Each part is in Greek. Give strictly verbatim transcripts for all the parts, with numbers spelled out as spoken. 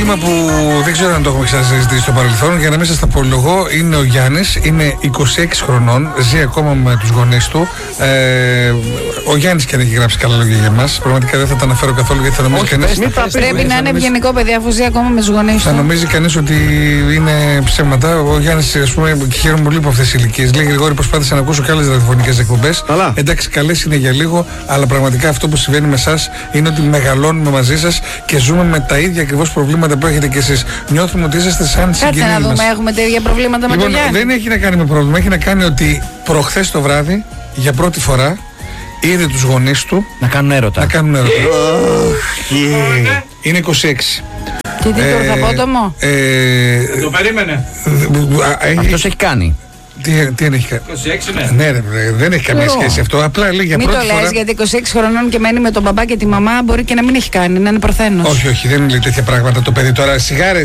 ζήτημα που δεν ξέρω αν το έχουμε ξανασυζητήσει στο παρελθόν. Για να μην σας τα απολογώ, είναι ο Γιάννης, είναι είκοσι έξι χρονών, ζει ακόμα με τους γονείς του. Ε, ο Γιάννης και αν έχει γράψει καλά λόγια για εμάς. Πραγματικά δεν θα τα αναφέρω καθόλου γιατί θα νομίζει κανείς. Πρέπει να είναι ευγενικό παιδί, αφού ζει ακόμα με τους γονείς του. Θα νομίζει κανείς ότι είναι ψέματα. Ο Γιάννης, ας πούμε, και χαίρομαι πολύ από αυτές τις ηλικίες. Λέει Γρηγόρη, προσπάθησα να ακούσω και άλλες ραδιοφωνικές εκπομπές. Εντάξει, καλές είναι για λίγο, αλλά πραγματικά αυτό που συμβαίνει με εσάς είναι ότι μεγαλώνουμε μαζί σας και ζούμε με τα ίδια ακριβώς προβλήματα που έχετε κι εσείς. Νιώθουμε ότι είσαστε σαν συγγενείς μας. Κάτσε να δούμε, έχουμε τα ίδια προβλήματα με λοιπόν, τον Γιάννη. Δεν έχει να κάνει με πρόβλημα, έχει να κάνει ότι προχθές το βράδυ για πρώτη φορά είδε τους γονείς του να κάνουν έρωτα. Να κάνουν έρωτα. Είναι είκοσι έξι. Τι τι το απότομο. Ε, το περίμενε. Αυτός έχει κάνει. Τι, τι έχει κάνει. είκοσι έξι ναι. Ναι, ρε, δεν έχει καμία σχέση αυτό. Απλά λέει για μην πρώτη το φορά. Λες, γιατί είκοσι έξι χρονών και μένει με τον μπαμπά και τη μαμά μπορεί και να μην έχει κάνει, να είναι προθένος. Όχι, όχι, δεν λέει τέτοια πράγματα το παιδί τώρα. Σιγάρε,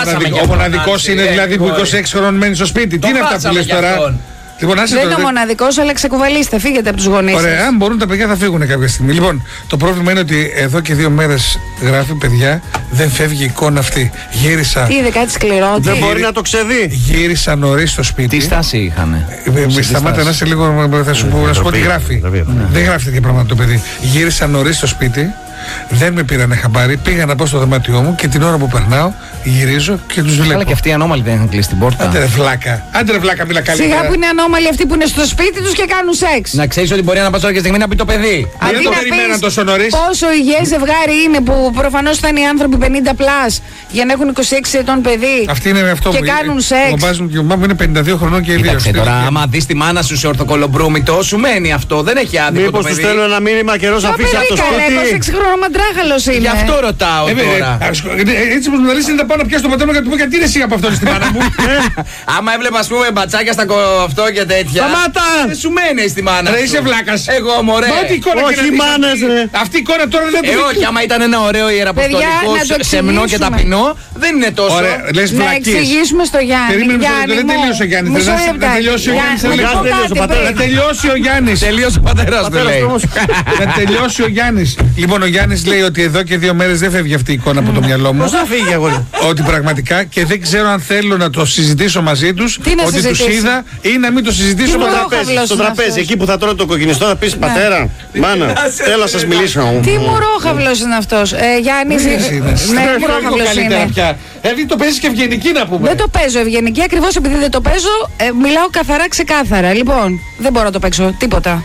ο μοναδικός είναι δηλαδή που είκοσι έξι χρονών μένει στο σπίτι. Τι είναι αυτά που λες τώρα. Λοιπόν, δεν είναι ο μοναδικός, αλλά ξεκουβαλίστε, φύγετε από τους γονείς. Ωραία, αν μπορούν τα παιδιά θα φύγουν κάποια στιγμή. Λοιπόν, το πρόβλημα είναι ότι εδώ και δύο μέρες γράφει παιδιά, δεν φεύγει η εικόνα αυτή. Γύρισα. Τι είδε κάτι σκληρό, δεν μπορεί να το ξεδεί. Γύρισα νωρίς στο σπίτι. Τι στάση είχανε. Σταμάτα να σε λίγο, θα σου πω, να σου πω τι γράφει. Δεν γράφει τέτοια πράγματα το παιδί. Γύρισα νωρίς στο σπίτι. Δεν με πήρανε χαμπάρι, πήγα να πάω στο δωμάτιό μου και την ώρα που περνάω γυρίζω και τους βλέπω. Αλλά και αυτοί οι ανώμαλοι δεν είχαν κλείσει την πόρτα. Άντε ρε βλάκα, άντε ρε βλάκα, μιλά καλύτερα. Σιγά που είναι ανώμαλοι αυτοί που είναι στο σπίτι τους και κάνουν σεξ. Να ξέρεις ότι μπορεί να πας τώρα και στιγμή να πει το παιδί. Δεν το περιμένα τόσο νωρίς. Πόσο υγιές ζευγάρι είναι που προφανώς θα είναι οι άνθρωποι πενήντα πλας για να έχουν είκοσι έξι ετών παιδί. Αυτή είναι αυτό και που κάνουν σεξ. Ο μπαμπάς μου και ο μάμα είναι πενήντα δύο χρονών και οι δύο. Κοίταξε τώρα, άμα δεις τη μάνα σου σε ορθοκολομπρούμητο, σου μένει αυτό. Δεν έχει άδικο. Μήπως τους στέλνω ένα μήνυμα καιρός να φύγει από το σπίτι. είκοσι έξι χρονών μαντράχαλος είναι. Γι' αυτό ρωτάω τώρα. Έτσι όπως μου λες είναι να πάω να πιάσω το πατέρα μου και να του πω γιατί είναι εσύ από αυτόν στην μάνα μου. Άμα έβλεπα ας πούμε μπατσάκια στα αυτό και τέτοια. Σταμάτα! Δεν σου μένει στη μάνα σου. Ρε είσαι βλάκας. Εγώ μωρέ. Όχι μάνες ρε. Αυτή η εικόνα τώρα δεν το δείχνει. Όχι, άμα ήταν ένα ωραίο ιεραποστολικό σεμνό και ταπεινό δεν είναι τόσο. Να εξηγήσουμε στο Γιάννη. Δεν τελείωσε ο Γιάννης. Να τελειώσει ο Γιάννης. Να τελειώσει ο Γιάννης. Τελείωσε ο πατέρας του λέει. Να τελειώσει ο Γιάννης. Λοιπόν ο Γιάννης λέει ότι εδώ και δύο μέρες δεν φεύγει αυτή η εικόνα από το μυαλό μου. Πώς θα φύγει αγόρι. Ότι πραγματικά και δεν ξέρω αν θέλω να το συζητήσω μαζί τους. Ότι τους είδα ή να μην το συζητήσω στο τραπέζι. Στο τραπέζι, εκεί που θα τρώνε το κοκκινιστό, θα πεις πατέρα, μάνα, θέλω να σας μιλήσω. Τι μουρόχαυλος είναι αυτός. Γιάννης. Ναι, μουρόχαυλος είναι. Δηλαδή το παίζεις και ευγενική να πούμε. Δεν το παίζω ευγενική, ακριβώς επειδή δεν το παίζω, μιλάω καθαρά ξεκάθαρα. Λοιπόν, δεν μπορώ να το παίξω τίποτα.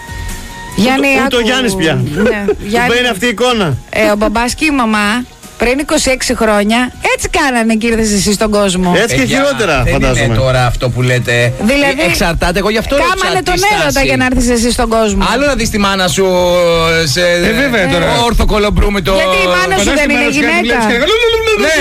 Γιάννη, ούτε ο Γιάννης πια. Ναι, Γιάννη, μπαίνει αυτή η εικόνα. Ε, ο μπαμπάς και η μαμά πριν είκοσι έξι χρόνια έτσι κάνανε και ήρθες εσύ στον κόσμο. Έτσι και χειρότερα φαντάζομαι. Δεν είναι τώρα αυτό που λέτε. Δηλαδή, εξαρτάται, εγώ γι' αυτό ρωτάω. Κάμανε τον έρωτα για να έρθεις εσύ στον κόσμο. Άλλο να δεις τη μάνα σου σε ε, βέβαια, τώρα. ορθοκολομπρούμητο. Γιατί η μάνα σου δεν είναι γυναίκα. Ναι,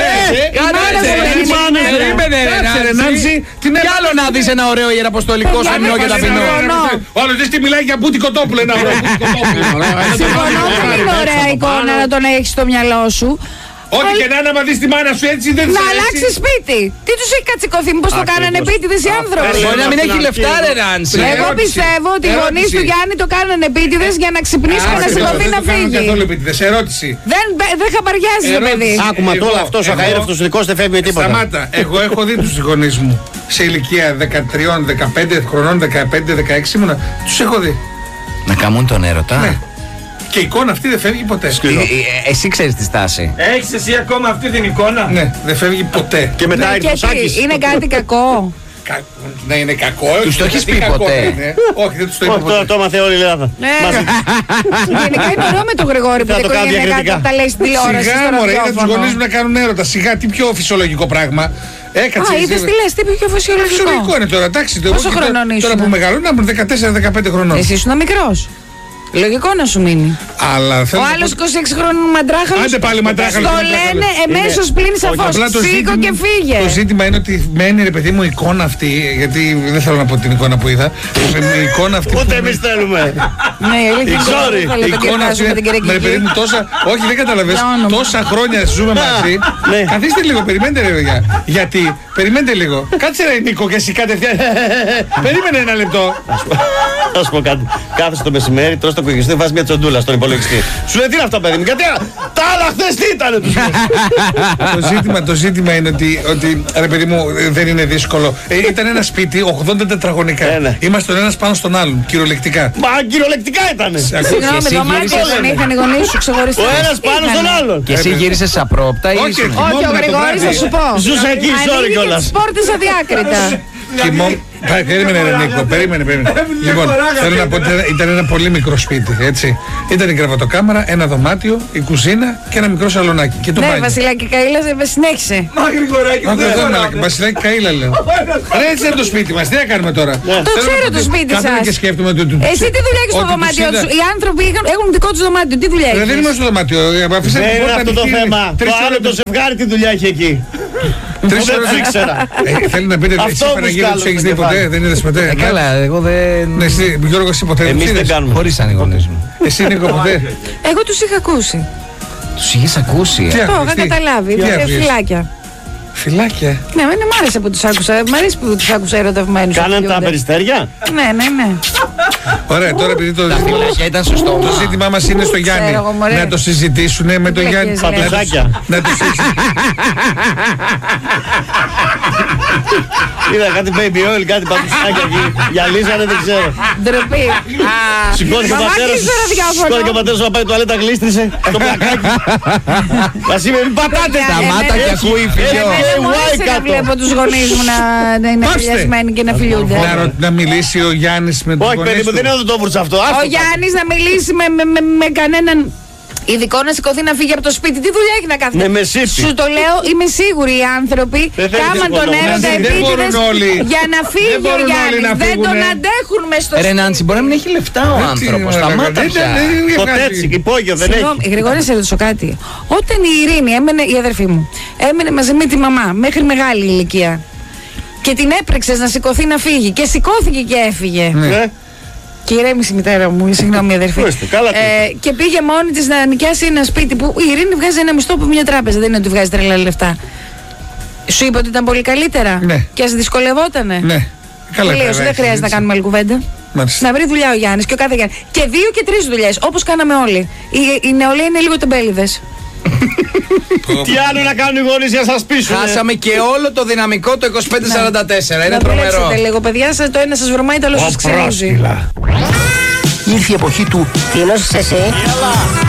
ναι. Κι άλλο να δεις ένα ωραίο ιεραποστολικό σεμνό και ταπεινό. Όλο δεις τι μιλάει για μπούτι κοτόπουλο. Συμφωνώ, δεν είναι ωραία εικόνα να τον έχεις στο μυαλό σου. Ό,τι και να είναι, άμα δεις τη μάνα σου έτσι δεν να αλλάξει σπίτι. Τι τους έχει κατσικωθεί, μήπως το κάνανε επίτηδες οι άνθρωποι. Μπορεί να μην έχει λεφτά, ρε Ράνση. Εγώ πιστεύω ότι οι γονείς του Γιάννη το κάνανε επίτηδες για να ξυπνήσει και να σηκωθεί να φύγει. Καθόλου επίτηδες. Ερώτηση. Δεν χαμπαριάζει το παιδί. Άκουμα τώρα αυτός ο χαΐρευτος δικός δεν φεύγει με τίποτα. Σταμάτα. Εγώ έχω δει τους γονείς μου σε ηλικία δεκατρία δεκαπέντε χρονών, δεκαπέντε δεκαέξι ήμουνα. Τους έχω δει. Να καμούν τον έρωτα. Και η εικόνα αυτή δεν φεύγει ποτέ. Ε, ε, εσύ ξέρεις τη στάση. Έχεις εσύ ακόμα αυτή την εικόνα. Ναι, δεν φεύγει ποτέ. Και μετά ναι, εκδοσάκης. Είναι κάτι κακό. Κα... Ναι, είναι κακό. Τους το έχεις πει ποτέ. Όχι, δεν τους το είπα ποτέ. Τώρα το έμαθε όλη η Ελλάδα. Γενικά είναι ωραίο με τον Γρηγόρη που δεν τα λέει στην τηλεόραση. Σιγά μωρέ, είναι τους γονείς μου να κάνουν έρωτα. Σιγά, τι πιο φυσιολογικό πράγμα. Έκατσε. Α, είδες τι λες, τι πιο φυσιολογικό. Φυσιολογικό είναι τώρα, εντάξει. Πόσο χρονών ήσουν? Τώρα που μεγαλώνω, ήμουν δεκατέσσερα δεκαπέντε χρονών. Εσύ ήσουν μικρός. Λογικό να σου μείνει. Αλλά θέλω ο άλλος είκοσι έξι χρόνων μαντράχαλος. Άντε πάλι μαντράχαλος. Το λένε εμέσως πλην σαφώς. Σήκω και φύγε. Το ζήτημα είναι ότι μένει ρε παιδί μου η εικόνα αυτή. Γιατί δεν θέλω να πω την εικόνα που είδα. Η εικόνα αυτή. Ούτε εμείς θέλουμε. Ναι, η εικόνα αυτή. Με παιδί μου τόσα. Όχι, δεν καταλαβες. Τόσα χρόνια ζούμε μαζί. Καθίστε λίγο, περιμένετε ρε παιδιά. Γιατί, περιμένετε λίγο. Κάτσε ρε Νίκο και εσύ κατευθείαν. Περίμενε ένα λεπτό. Θα σου πω κάτι. Κάθεσαι το μεσημέρι, τρως το κοκκινιστό, βάζει μια τσοντούλα στον υπολογιστή. Σου λέει τι είναι αυτό, παιδί μου, γιατί τα άλλα χθες τι ήταν. το, ζήτημα, το ζήτημα είναι ότι, ότι ρε παιδί μου, δεν είναι δύσκολο. Ε, ήταν ένα σπίτι ογδόντα τετραγωνικά. Ε, Είμαστε ο ένας πάνω στον άλλον, κυριολεκτικά. Μα κυριολεκτικά ήταν. Συγγνώμη, δωμάτιο δεν είχαν οι γονείς σου ξεχωριστά. Ο ένας πάνω στον άλλον. Και εσύ γύρισες απρόπτα ή όχι, ο Γρηγόρης θα σου πω. Ζούσα εκεί, sorry κιόλας. Τις πόρτες αδιάκριτα. Περίμενε, ρε Νίκο, περίμενε, περίμενε. Λοιπόν, θέλω να πω ότι ήταν ένα πολύ μικρό σπίτι, έτσι. Ήταν η κρεβατοκάμαρα, ένα δωμάτιο, η κουζίνα και ένα μικρό σαλονάκι. Και το ναι, μπάνιο. Βασιλάκη Καΐλα, συνέχισε. Μα Γρηγοράκη, Βασιλάκη Καΐλα λέω. Ρε, έτσι είναι το σπίτι μας, τι να κάνουμε τώρα. Το ξέρω το σπίτι σας. Κάθομαι και σκέφτομαι ότι. Εσύ τι δουλειά έχεις στο δωμάτιο σου. Οι άνθρωποι έχουν δικό τους δωμάτιο. Τι δουλειά έχεις. Δεν είμαστε στο δωμάτιο. Δεν είναι αυτό το θέμα. Το άλλο το ζευγάρι τι δουλειά έχει εκεί. Τρεις ώρες ήξερα. Θέλει να πείτε εσύ Παναγία τους έχεις δει ποτέ, δεν είδες ποτέ. Ε, καλά, εγώ δεν... Ναι, εσύ Γιώργο εσύ ποτέ. Εμείς δεν κάνουμε. Χωρίς αν οι γονείς μου. Εσύ Νίκο ποτέ. Εγώ τους είχα ακούσει. Τους είχες ακούσει. Το είχα καταλάβει. Φυλάκια. Φυλάκια. Ναι, δεν μ' άρεσε που τους άκουσα. Μ' αρέσει που τους άκουσα ερωτευμένους. Κάναν τα περιστέρια. Ναι, ναι, ναι. Ωραία, τώρα επειδή το. Τα φυλάκια ήταν σωστό. Το ζήτημά μας είναι στο Γιάννη. Να το συζητήσουν με τον Γιάννη. Παπουζάκια. Να το συζητήσουν. Είδα κάτι baby oil, κάτι παπουζάκια εκεί. Γυαλίζανε, δεν ξέρω. Ντροπή. Σηκώθηκε ο πατέρας. Σηκώθηκε ο πατέρας να πάει τουαλέτα, γλίστρισε το πλακάκι. Βασίλη, μην πατάτε τα μάτα και ακούει φιλιό. Μου άρεσε να βλέπω τους γονείς μου να είναι φιλιασμένοι και να φιλιούνται. Να μιλήσει ο Γιάννης με τον. Όχι, παιδί μου, δεν είναι το βρούτσα αυτό. Ο Γιάννης να μιλήσει με κανέναν. Ειδικό να σηκωθεί να φύγει από το σπίτι. Τι δουλειά έχει να κάνει. Ναι, με σύπη. Σου το λέω, είμαι σίγουρη οι άνθρωποι κάμαν τον έρωτα επίτηδες για να φύγει ο Γιάννης. Δεν τον αντέχουν μες στο σπίτι. Ρε Νάντσι, μπορεί να μην έχει λεφτά ο άνθρωπος. Σταμάτα πια. Ποτέ έτσι, υπόγειο δεν έχει. Γρηγόρη, σε ρωτήσω κάτι. Όταν η Ειρήνη έμενε, η αδερφή μου, έμενε μαζί με τη μαμά μέχρι μεγάλη ηλικία και την έπρεξες να σηκωθεί να φύγει και σηκώθηκε και έφυγε. Και ηρέμησε η μητέρα μου, συγγνώμη αδερφή. ε, και πήγε μόνη της να νοικιάσει ένα σπίτι που η Ειρήνη βγάζει ένα μισθό από μια τράπεζα. Δεν είναι ότι βγάζει τρελά λεφτά. Σου είπε ότι ήταν πολύ καλύτερα. Ναι. Και ας δυσκολευότανε. Ναι. Καλά, τελείωσε, δεν χρειάζεται να κάνουμε άλλη κουβέντα. Μάλιστα. Να βρει δουλειά ο Γιάννης και ο κάθε Γιάννης. Και δύο και τρεις δουλειές, όπως κάναμε όλοι. Οι, οι νεολαίοι είναι λίγο τεμπέληδες. Τι άλλο να κάνουν οι γονείς για να σας πείσουν. Χάσαμε και όλο το δυναμικό το είκοσι πέντε σαράντα τέσσερα. Είναι τρομερό. Να λίγο, παιδιά, το ένα σας βρωμάει, το άλλο σας ξενίζει. Ήρθε η εποχή του «Τι νόσες εσύ?»